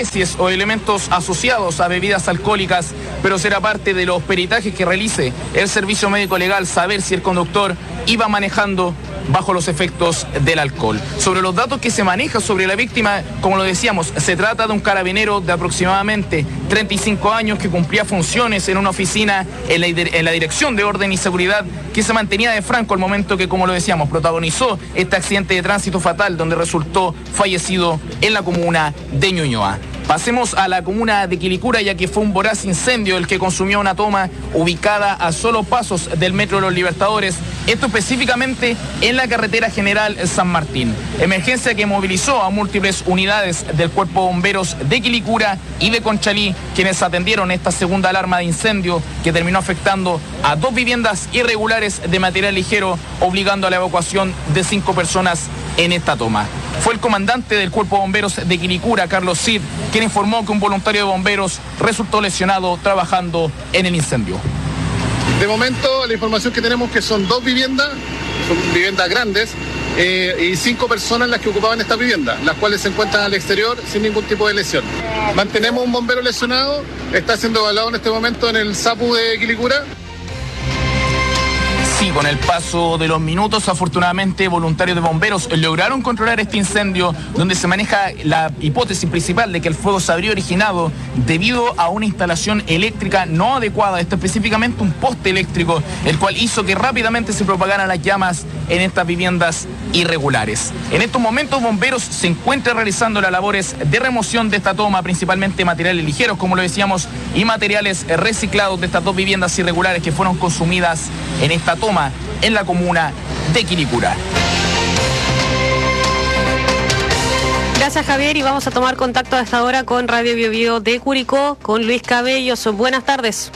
especies o elementos asociados a bebidas alcohólicas, pero será parte de los peritajes que realice el Servicio Médico Legal saber si el conductor iba manejando bajo los efectos del alcohol. Sobre los datos que se maneja sobre la víctima, como lo decíamos, se trata de un carabinero de aproximadamente 35 años que cumplía funciones en una oficina en la Dirección de Orden y Seguridad, que se mantenía de franco al momento que, como lo decíamos, protagonizó este accidente de tránsito fatal donde resultó fallecido en la comuna de Ñuñoa. Pasemos a la comuna de Quilicura, ya que fue un voraz incendio el que consumió una toma ubicada a solo pasos del Metro de los Libertadores, esto específicamente en la carretera general San Martín. Emergencia que movilizó a múltiples unidades del Cuerpo de Bomberos de Quilicura y de Conchalí, quienes atendieron esta segunda alarma de incendio que terminó afectando a 2 viviendas irregulares de material ligero, obligando a la evacuación de 5 personas en esta toma. Fue el comandante del Cuerpo de Bomberos de Quilicura, Carlos Cid, quien informó que un voluntario de bomberos resultó lesionado trabajando en el incendio. De momento, la información que tenemos que son 2 viviendas, son viviendas grandes, y 5 personas las que ocupaban esta vivienda, las cuales se encuentran al exterior sin ningún tipo de lesión. Mantenemos un bombero lesionado, está siendo evaluado en este momento en el SAPU de Quilicura. Sí, con el paso de los minutos, afortunadamente, voluntarios de bomberos lograron controlar este incendio, donde se maneja la hipótesis principal de que el fuego se habría originado debido a una instalación eléctrica no adecuada, esto específicamente un poste eléctrico, el cual hizo que rápidamente se propagaran las llamas en estas viviendas irregulares. En estos momentos, bomberos se encuentran realizando las labores de remoción de esta toma, principalmente materiales ligeros, como lo decíamos, y materiales reciclados de estas 2 viviendas irregulares que fueron consumidas en esta toma en la comuna de Quilicura. Gracias, Javier, y vamos a tomar contacto a esta hora con Radio Bio Bio de Curicó, con Luis Cabellos. Buenas tardes.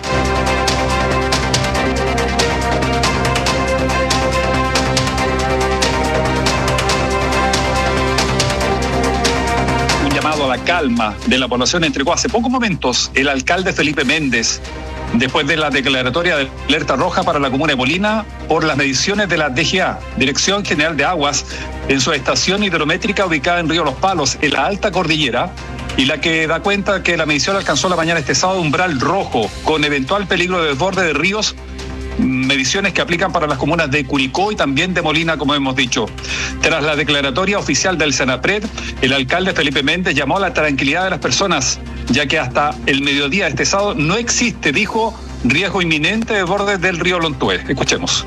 Un llamado a la calma de la población entregó hace pocos momentos el alcalde Felipe Méndez, después de la declaratoria de alerta roja para la comuna de Molina por las mediciones de la DGA, Dirección General de Aguas, en su estación hidrométrica ubicada en Río Los Palos, en la alta cordillera, y la que da cuenta que la medición alcanzó la mañana este sábado umbral rojo, con eventual peligro de desborde de ríos, mediciones que aplican para las comunas de Curicó y también de Molina, como hemos dicho. Tras la declaratoria oficial del Senapred, el alcalde Felipe Méndez llamó a la tranquilidad de las personas, ya que hasta el mediodía de este sábado no existe, dijo, riesgo inminente de desbordes del río Lontué. Escuchemos.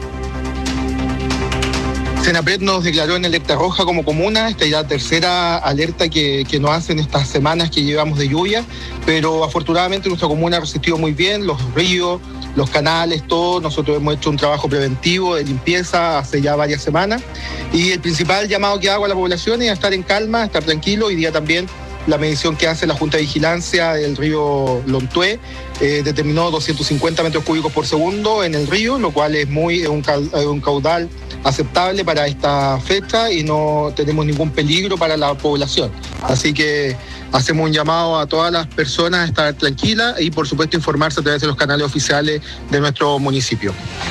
Senapred nos declaró en alerta roja como comuna, esta ya 3ª alerta que nos hacen estas semanas que llevamos de lluvia, pero afortunadamente nuestra comuna ha resistido muy bien, los ríos, los canales, todo. Nosotros hemos hecho un trabajo preventivo de limpieza hace ya varias semanas, y el principal llamado que hago a la población es a estar en calma, a estar tranquilo. Hoy día también la medición que hace la Junta de Vigilancia del río Lontué determinó 250 metros cúbicos por segundo en el río, lo cual es un caudal aceptable para esta fecha y no tenemos ningún peligro para la población. Así que hacemos un llamado a todas las personas a estar tranquilas y, por supuesto, informarse a través de los canales oficiales de nuestro municipio.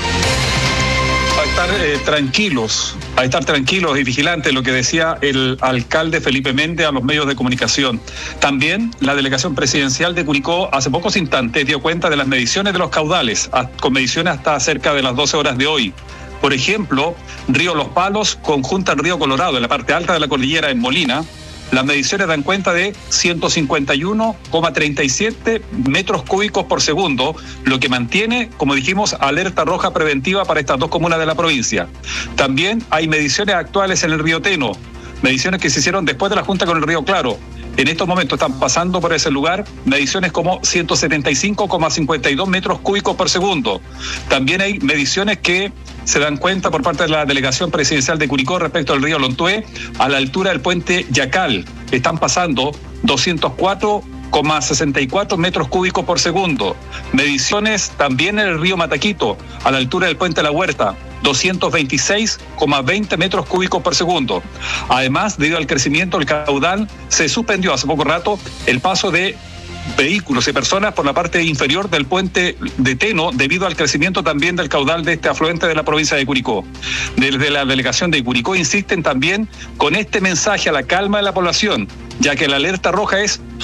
A estar tranquilos y vigilantes, lo que decía el alcalde Felipe Méndez a los medios de comunicación. También la delegación presidencial de Curicó hace pocos instantes dio cuenta de las mediciones de los caudales, con mediciones hasta cerca de las 12 horas de hoy. Por ejemplo, Río Los Palos conjunta al Río Colorado en la parte alta de la cordillera en Molina. Las mediciones dan cuenta de 151,37 metros cúbicos por segundo, lo que mantiene, como dijimos, alerta roja preventiva para estas 2 comunas de la provincia. También hay mediciones actuales en el río Teno, mediciones que se hicieron después de la junta con el río Claro. En estos momentos están pasando por ese lugar mediciones como 175,52 metros cúbicos por segundo. También hay mediciones que se dan cuenta por parte de la delegación presidencial de Curicó respecto al río Lontué, a la altura del puente Yacal. Están pasando 204,64 metros cúbicos por segundo. Mediciones también en el río Mataquito, a la altura del puente La Huerta, 226,20 metros cúbicos por segundo. Además, debido al crecimiento del caudal, se suspendió hace poco rato el paso de vehículos y personas por la parte inferior del puente de Teno, debido al crecimiento también del caudal de este afluente de la provincia de Curicó. Desde la delegación de Curicó insisten también con este mensaje a la calma de la población, ya que la alerta roja es